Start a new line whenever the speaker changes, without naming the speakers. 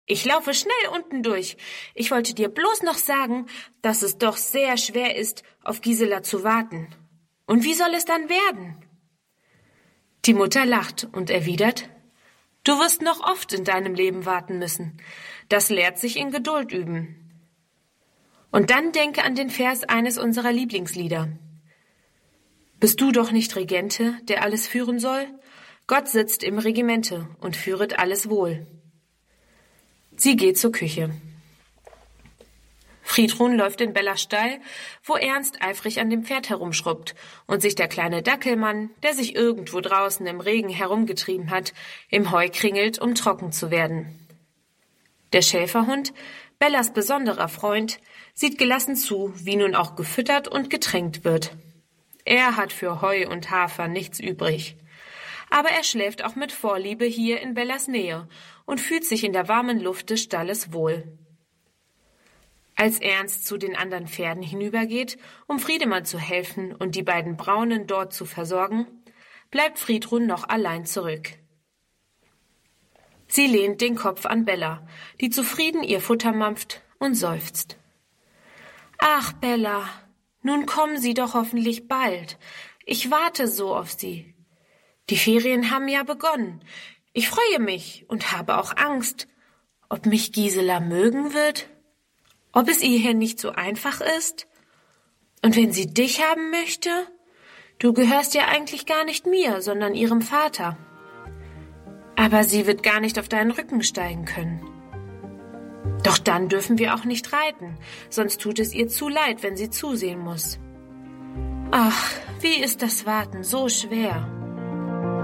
Ich laufe schnell unten durch. Ich wollte dir bloß noch sagen, dass es doch sehr schwer ist, auf Gisela zu warten. Und wie soll es dann werden? Die Mutter lacht und erwidert: Du wirst noch oft in deinem Leben warten müssen. Das lehrt sich in Geduld üben. Und dann denke an den Vers eines unserer Lieblingslieder. Bist du doch nicht Regente, der alles führen soll? Gott sitzt im Regimente und führet alles wohl. Sie geht zur Küche. Friedrun läuft in Bellas Stall, wo Ernst eifrig an dem Pferd herumschrubbt und sich der kleine Dackelmann, der sich irgendwo draußen im Regen herumgetrieben hat, im Heu kringelt, um trocken zu werden. Der Schäferhund, Bellas besonderer Freund, sieht gelassen zu, wie nun auch gefüttert und getränkt wird. Er hat für Heu und Hafer nichts übrig. Aber er schläft auch mit Vorliebe hier in Bellas Nähe und fühlt sich in der warmen Luft des Stalles wohl. Als Ernst zu den anderen Pferden hinübergeht, um Friedemann zu helfen und die beiden Braunen dort zu versorgen, bleibt Friedrun noch allein zurück. Sie lehnt den Kopf an Bella, die zufrieden ihr Futter mampft und seufzt. Ach, Bella, nun kommen Sie doch hoffentlich bald. Ich warte so auf Sie. Die Ferien haben ja begonnen. Ich freue mich und habe auch Angst, ob mich Gisela mögen wird, ob es ihr hier nicht so einfach ist. Und wenn sie dich haben möchte, du gehörst ja eigentlich gar nicht mir, sondern ihrem Vater. Aber sie wird gar nicht auf deinen Rücken steigen können. Doch dann dürfen wir auch nicht reiten, sonst tut es ihr zu leid, wenn sie zusehen muss. Ach, wie ist das Warten so schwer.